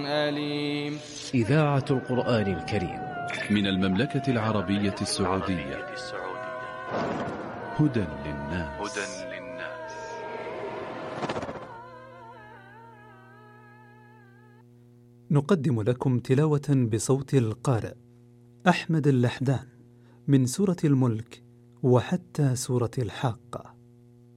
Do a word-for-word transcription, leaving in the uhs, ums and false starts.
أليم. إذاعة القرآن الكريم من المملكة العربية السعودية. هدى للناس. نقدم لكم تلاوة بصوت القارئ أحمد اللحدان من سورة الملك وحتى سورة الحاقة.